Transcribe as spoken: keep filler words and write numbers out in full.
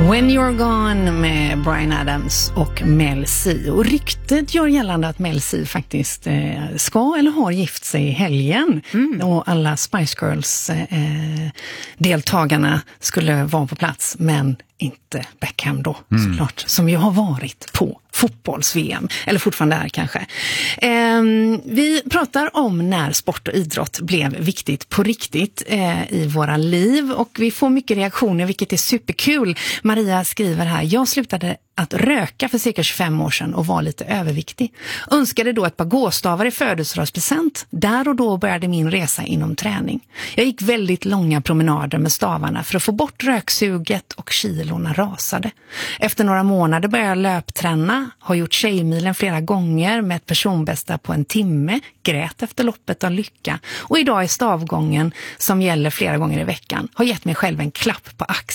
When You're Gone med Bryan Adams och Mel C. Och ryktet gör gällande att Mel C faktiskt eh, ska eller har gift sig i helgen. Mm. Och alla Spice Girls eh, deltagarna skulle vara på plats, men inte Beckham då, mm. såklart. Som ju har varit på fotbolls-V M. Eller fortfarande är kanske. Eh, vi pratar om när sport och idrott blev viktigt på riktigt eh, i våra liv. Och vi får mycket reaktioner, vilket är superkul. Maria skriver här: jag slutade att röka för cirka tjugofem år sedan och var lite överviktig. Önskade då ett par gåstavar i födelsedagspresent. Där och då började min resa inom träning. Jag gick väldigt långa promenader med stavarna för att få bort röksuget, och kilorna rasade. Efter några månader började jag löpträna. Har gjort tjejmilen flera gånger med ett personbästa på en timme. Grät efter loppet av lycka. Och idag är stavgången, som gäller flera gånger i veckan, har gett mig själv en klapp på axeln.